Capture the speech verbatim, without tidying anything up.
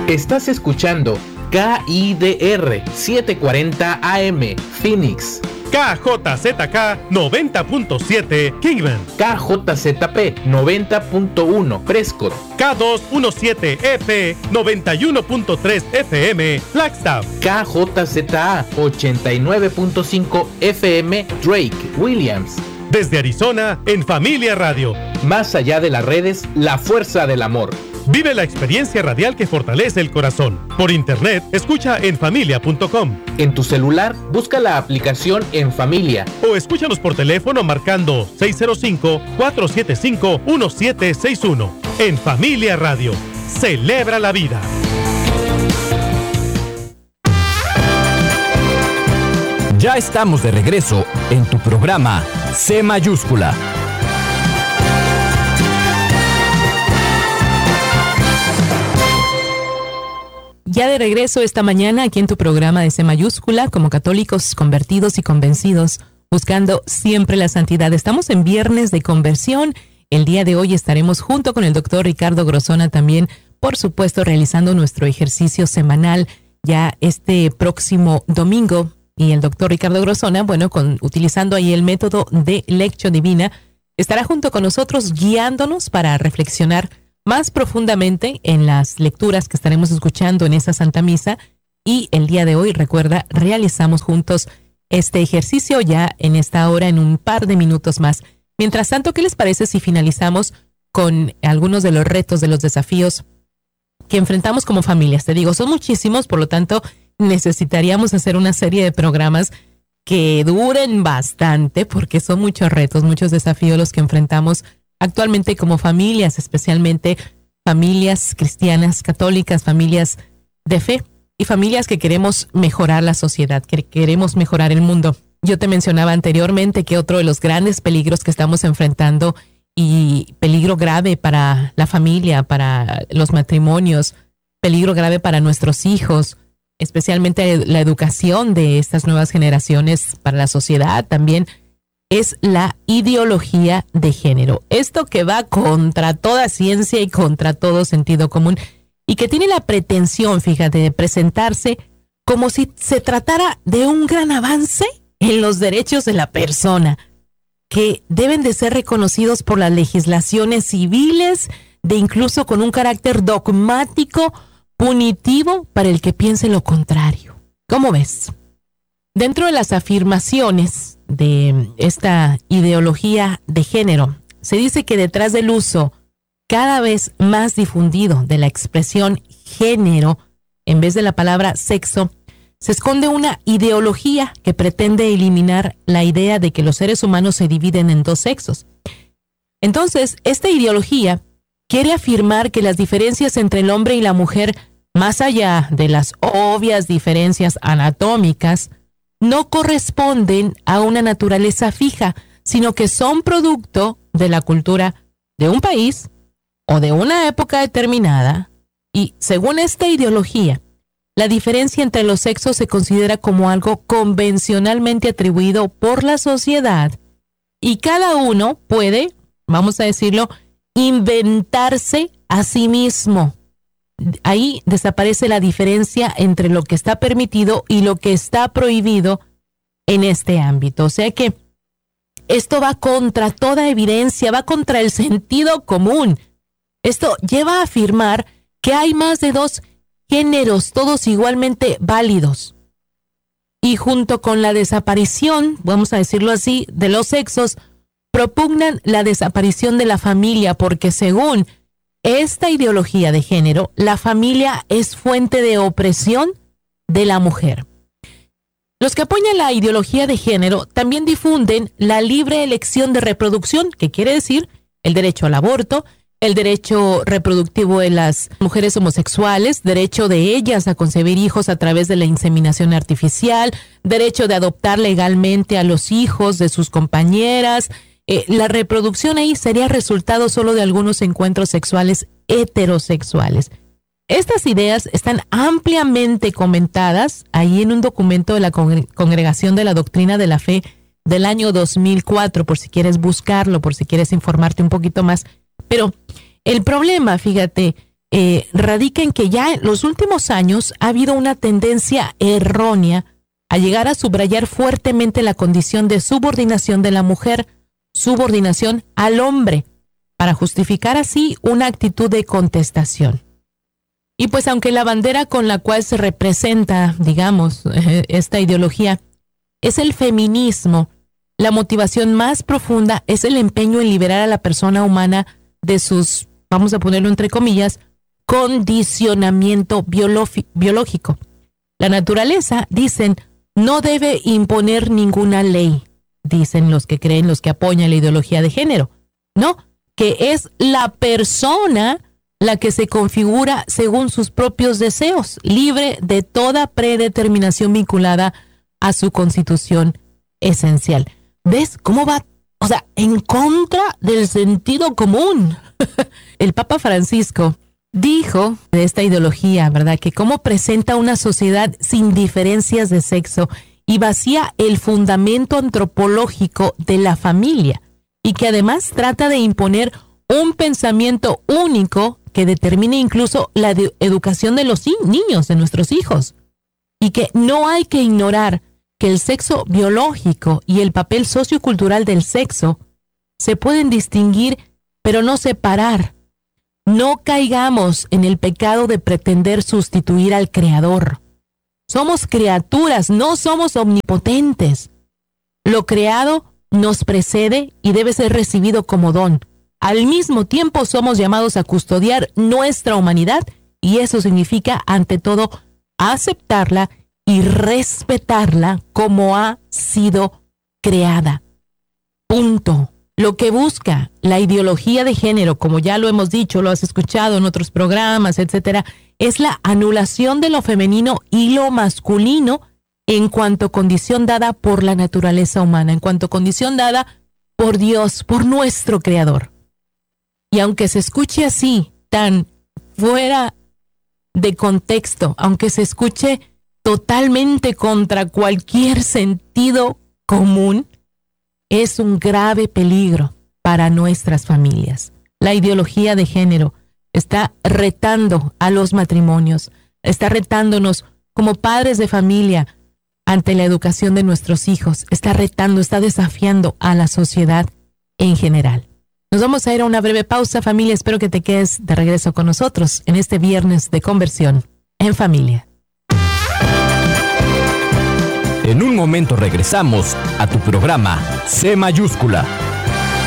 Estás escuchando K I D R setecientos cuarenta A M, Phoenix. K J Z K noventa punto siete, Kingman. K J Z P noventa punto uno, Prescott. K doscientos diecisiete E P noventa y uno punto tres F M, Flagstaff. K J Z A ochenta y nueve punto cinco F M, Drake, Williams. Desde Arizona, en Familia Radio. Más allá de las redes, la fuerza del amor. Vive la experiencia radial que fortalece el corazón. Por internet, escucha en familia punto com. En tu celular, busca la aplicación En Familia. O escúchanos por teléfono marcando seis cero cinco, cuatro siete cinco, uno siete seis uno. En Familia Radio. Celebra la vida. Ya estamos de regreso en tu programa C Mayúscula. Ya de regreso esta mañana aquí en tu programa de C mayúscula, como católicos convertidos y convencidos, buscando siempre la santidad. Estamos en viernes de conversión. El día de hoy estaremos junto con el doctor Ricardo Grosona también, por supuesto, realizando nuestro ejercicio semanal ya este próximo domingo. Y el doctor Ricardo Grosona, bueno, con, utilizando ahí el método de Lectio Divina, estará junto con nosotros guiándonos para reflexionar más profundamente en las lecturas que estaremos escuchando en esa Santa Misa. Y el día de hoy, recuerda, realizamos juntos este ejercicio ya en esta hora, en un par de minutos más. Mientras tanto, ¿qué les parece si finalizamos con algunos de los retos, de los desafíos que enfrentamos como familias? Te digo, son muchísimos, por lo tanto, necesitaríamos hacer una serie de programas que duren bastante, porque son muchos retos, muchos desafíos los que enfrentamos actualmente como familias, especialmente familias cristianas, católicas, familias de fe y familias que queremos mejorar la sociedad, que queremos mejorar el mundo. Yo te mencionaba anteriormente que otro de los grandes peligros que estamos enfrentando, y peligro grave para la familia, para los matrimonios, peligro grave para nuestros hijos, especialmente la educación de estas nuevas generaciones, para la sociedad también, es la ideología de género. Esto que va contra toda ciencia y contra todo sentido común, y que tiene la pretensión, fíjate, de presentarse como si se tratara de un gran avance en los derechos de la persona, que deben de ser reconocidos por las legislaciones civiles, de incluso con un carácter dogmático, punitivo para el que piense lo contrario. ¿Cómo ves? Dentro de las afirmaciones de esta ideología de género, se dice que detrás del uso cada vez más difundido de la expresión género, en vez de la palabra sexo, se esconde una ideología que pretende eliminar la idea de que los seres humanos se dividen en dos sexos. Entonces, esta ideología quiere afirmar que las diferencias entre el hombre y la mujer, más allá de las obvias diferencias anatómicas, no corresponden a una naturaleza fija, sino que son producto de la cultura de un país o de una época determinada. Y según esta ideología, la diferencia entre los sexos se considera como algo convencionalmente atribuido por la sociedad, y cada uno puede, vamos a decirlo, inventarse a sí mismo. Ahí desaparece la diferencia entre lo que está permitido y lo que está prohibido en este ámbito. O sea que esto va contra toda evidencia, va contra el sentido común. Esto lleva a afirmar que hay más de dos géneros, todos igualmente válidos. Y junto con la desaparición, vamos a decirlo así, de los sexos, propugnan la desaparición de la familia, porque según esta ideología de género, la familia es fuente de opresión de la mujer. Los que apoyan la ideología de género también difunden la libre elección de reproducción, que quiere decir el derecho al aborto, el derecho reproductivo de las mujeres homosexuales, derecho de ellas a concebir hijos a través de la inseminación artificial, derecho de adoptar legalmente a los hijos de sus compañeras. Eh, la reproducción ahí sería resultado solo de algunos encuentros sexuales heterosexuales. Estas ideas están ampliamente comentadas ahí en un documento de la Congre- Congregación de la Doctrina de la Fe del año dos mil cuatro, por si quieres buscarlo, por si quieres informarte un poquito más. Pero el problema, fíjate, eh, radica en que ya en los últimos años ha habido una tendencia errónea a llegar a subrayar fuertemente la condición de subordinación de la mujer, subordinación al hombre, para justificar así una actitud de contestación. Y pues aunque la bandera con la cual se representa, digamos, eh, esta ideología es el feminismo, la motivación más profunda es el empeño en liberar a la persona humana de sus, vamos a ponerlo entre comillas, condicionamiento biologi- biológico. La naturaleza, dicen, no debe imponer ninguna ley, dicen los que creen, los que apoyan la ideología de género. No, que es la persona la que se configura según sus propios deseos, libre de toda predeterminación vinculada a su constitución esencial. ¿Ves cómo va? O sea, en contra del sentido común. El Papa Francisco dijo de esta ideología, ¿verdad?, que cómo presenta una sociedad sin diferencias de sexo y vacía el fundamento antropológico de la familia, y que además trata de imponer un pensamiento único que determine incluso la de- educación de los niños, de nuestros hijos, y que no hay que ignorar que el sexo biológico y el papel sociocultural del sexo se pueden distinguir, pero no separar. No caigamos en el pecado de pretender sustituir al Creador. Somos criaturas, no somos omnipotentes. Lo creado nos precede y debe ser recibido como don. Al mismo tiempo somos llamados a custodiar nuestra humanidad, y eso significa, ante todo, aceptarla y respetarla como ha sido creada. Punto. Lo que busca la ideología de género, como ya lo hemos dicho, lo has escuchado en otros programas, etcétera, es la anulación de lo femenino y lo masculino en cuanto condición dada por la naturaleza humana, en cuanto condición dada por Dios, por nuestro Creador. Y aunque se escuche así, tan fuera de contexto, aunque se escuche totalmente contra cualquier sentido común, es un grave peligro para nuestras familias. La ideología de género está retando a los matrimonios, está retándonos como padres de familia ante la educación de nuestros hijos, está retando, está desafiando a la sociedad en general. Nos vamos a ir a una breve pausa, familia. Espero que te quedes de regreso con nosotros en este viernes de conversión en familia. En un momento regresamos a tu programa C mayúscula,